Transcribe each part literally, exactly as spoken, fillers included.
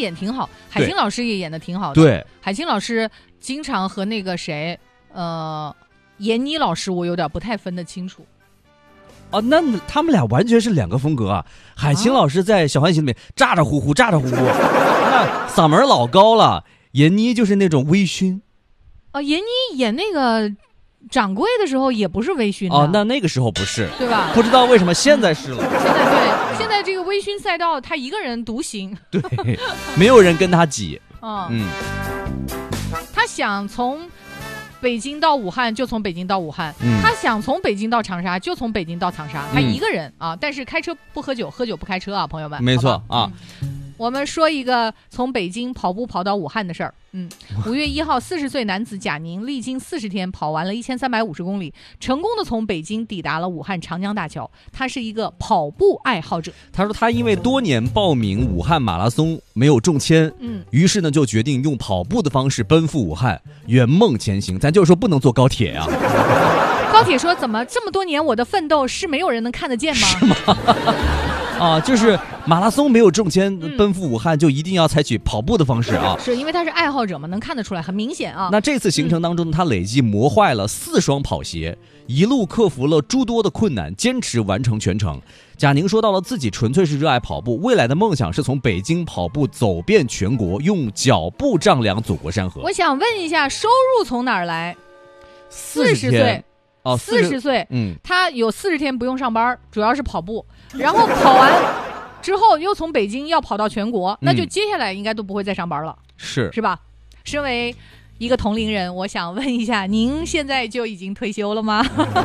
演挺好，海清老师也演的挺好的。 对， 海清老师经常和那个谁，呃，闫妮老师，我有点不太分得清楚。 啊，那他们俩完全是两个风格啊！海清老师在《小欢喜》里面咋咋呼呼，咋咋呼呼，那嗓门老高了。闫妮就是那种微醺。 啊，闫妮演那个掌柜的时候也不是微醺的。 哦，那那个时候不是， 对吧？ 不知道为什么现在是了。 现在对，现在这个微醺赛道，他一个人独行。 对，没有人跟他挤。 哦、 嗯， 他想从北京到武汉就从北京到武汉、 嗯、 他想从北京到长沙就从北京到长沙、嗯、他一个人啊，但是开车不喝酒，喝酒不开车啊，朋友们， 没错啊、 嗯。我们说一个从北京跑步跑到武汉的事儿。嗯，五月一号，四十岁男子贾宁历经四十天跑完了一千三百五十公里，成功的从北京抵达了武汉长江大桥。他是一个跑步爱好者。 他说他因为多年报名武汉马拉松没有中签，嗯，于是呢就决定用跑步的方式奔赴武汉，圆梦前行。咱就是说不能坐高铁啊。 高铁说怎么这么多年我的奋斗是没有人能看得见吗？ 是吗？啊，就是马拉松没有中签， 嗯、 奔赴武汉就一定要采取跑步的方式啊！ 是因为他是爱好者嘛，能看得出来，很明显啊。 那这次行程当中，嗯、他累计磨坏了四双跑鞋，一路克服了诸多的困难，坚持完成全程。贾宁说到了自己纯粹是热爱跑步，未来的梦想是从北京跑步走遍全国，用脚步丈量祖国山河。 我想问一下，收入从哪儿来？ 四十岁。哦， 四十岁， 嗯， 他有四十天不用上班，主要是跑步，然后跑完之后又从北京要跑到全国，嗯、那就接下来应该都不会再上班了， 是是吧？身为一个同龄人，我想问一下，您现在就已经退休了吗？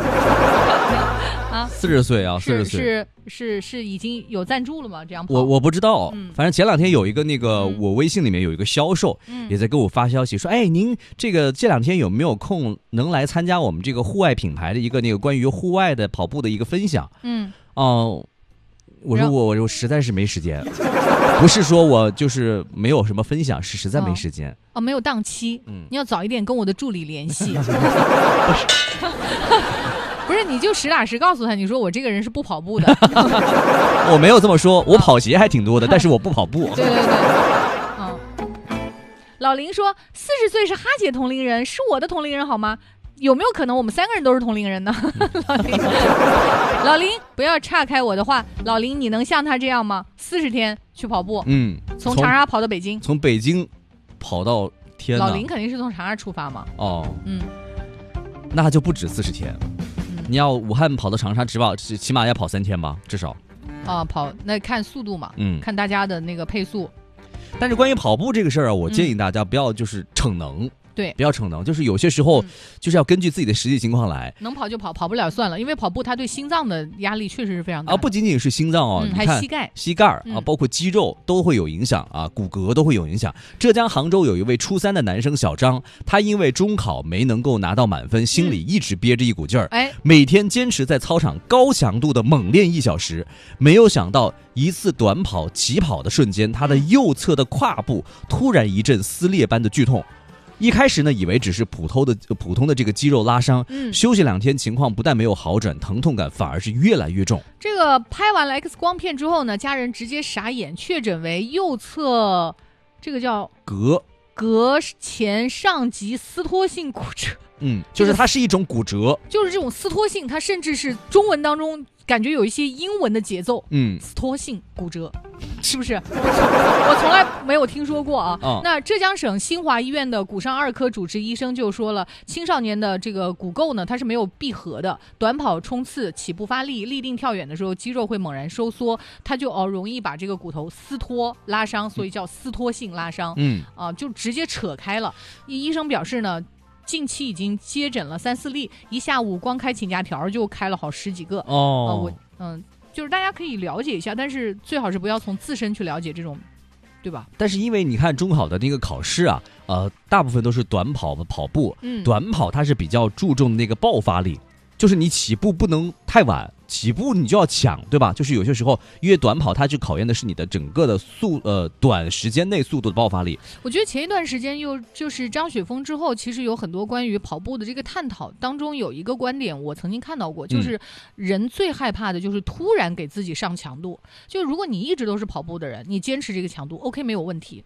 啊，四十岁啊，四十岁是是是已经有赞助了吗？这样跑我我不知道、 嗯， 反正前两天有一个那个、嗯、我微信里面有一个销售、嗯、也在给我发消息说，哎，您这个这两天有没有空能来参加我们这个户外品牌的一个那个关于户外的跑步的一个分享？嗯，哦、呃，我说我我实在是没时间，不是说我就是没有什么分享，是实在没时间。 哦，哦没有档期，嗯，你要早一点跟我的助理联系。不是。不是，你就实打实告诉他，你说我这个人是不跑步的。 我没有这么说，我跑鞋还挺多的，但是我不跑步。 对对对，嗯。老林说，四十岁是哈姐同龄人，是我的同龄人好吗？有没有可能我们三个人都是同龄人呢？老林，老林，不要岔开我的话，老林，你能像他这样吗？四十天去跑步，嗯，从长沙跑到北京， 从北京跑到天哪， 老林肯定是从长沙出发嘛。哦，嗯， 那就不止四十天。你要武汉跑到长沙，起码起码要跑三天吧，至少。 啊，跑那看速度嘛，嗯，看大家的那个配速。 但是关于跑步这个事儿啊，我建议大家不要就是逞能。嗯对， 不要逞能，就是有些时候就是要根据自己的实际情况来， 能跑就跑，跑不了算了，因为跑步它对心脏的压力确实是非常大的。 啊，不仅仅是心脏哦， 嗯、 你看还膝盖、 膝盖啊、嗯，包括肌肉都会有影响啊，骨骼都会有影响。浙江杭州有一位初三的男生小张，他因为中考没能够拿到满分，心里一直憋着一股劲儿，哎、嗯，每天坚持在操场高强度的猛练一小时，没有想到一次短跑起跑的瞬间，他的右侧的胯部突然一阵撕裂般的剧痛。一开始呢，以为只是普通的普通的这个肌肉拉伤，嗯，休息两天，情况不但没有好转，疼痛感反而是越来越重。 这个拍完了 X 光片之后呢，家人直接傻眼，确诊为右侧这个叫膈膈前上棘撕脱性骨折。 嗯，就是它是一种骨折， 就是这种撕脱性，它甚至是中文当中感觉有一些英文的节奏。嗯，撕脱性骨折。是不是？我从来没有听说过啊、哦。那浙江省新华医院的骨伤二科主治医生就说了，青少年的这个骨垢呢，它是没有闭合的，短跑冲刺起步发力、立定跳远的时候，肌肉会猛然收缩，它就哦容易把这个骨头撕脱拉伤，所以叫撕脱性拉伤。嗯啊，就直接扯开了。医生表示呢，近期已经接诊了三四例，一下午光开请假条就开了好十几个。哦，啊、我嗯。就是大家可以了解一下，但是最好是不要从自身去了解这种，对吧？ 但是因为你看中考的那个考试啊，呃，大部分都是短跑的跑步，嗯，短跑它是比较注重那个爆发力，就是你起步不能太晚，起步你就要抢，对吧？就是有些时候因为短跑它就考验的是你的整个的速呃短时间内速度的爆发力。 我觉得前一段时间又就是张雪峰之后，其实有很多关于跑步的这个探讨，当中有一个观点我曾经看到过，就是人最害怕的就是突然给自己上强度。就如果你一直都是跑步的人，你坚持这个强度 OK 没有问题，